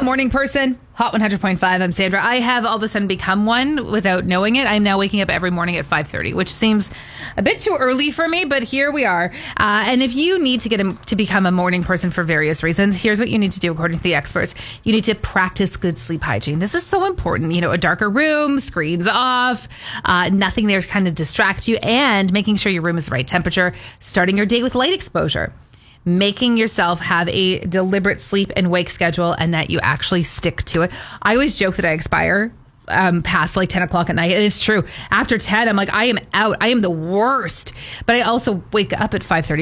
morning person? Hot 100.5. I'm Sandra. I have all of a sudden become one without knowing it. I'm now waking up every morning at 5:30, which seems a bit too early for me, but here we are. And if you need to become a morning person for various reasons, here's what you need to do according to the experts. You need to practice good sleep hygiene. This is so important. You know, a darker room, screens off, nothing there to kind of distract you, and making sure your room is the right temperature, starting your day with light exposure. Making yourself have a deliberate sleep and wake schedule and that you actually stick to it. I always joke that I expire past like 10 o'clock at night. And it's true. After 10, I'm like, I am out. I am the worst. But I also wake up at 5:30.